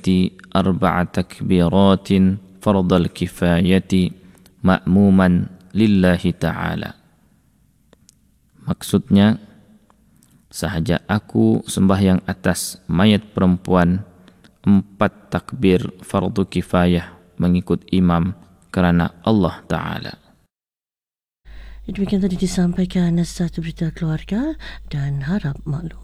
janaizati arba'a takbiratin fardal kifayati ma'muman lillahi ta'ala. Maksudnya, sahaja aku sembahyang atas mayat perempuan 4 takbir fardu kifayah mengikut imam kerana Allah Ta'ala. Demikian tadi disampaikan satu berita keluarga dan harap maklum.